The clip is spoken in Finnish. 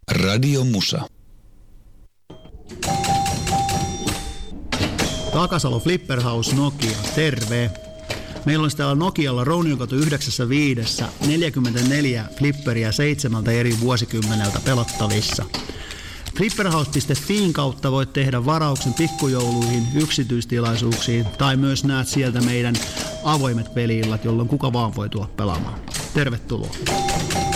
Radio Musa. Takasalo Flipperhouse Nokia, terve! Meillä on täällä Nokialla Rounionkatu 9.5 44 flipperiä 7 eri vuosikymmeneltä pelattavissa. Flipperhouse.fiin kautta voit tehdä varauksen pikkujouluihin, yksityistilaisuuksiin tai myös näet sieltä meidän avoimet peli-illat, jolloin kuka vaan voi tulla pelaamaan. Tervetuloa!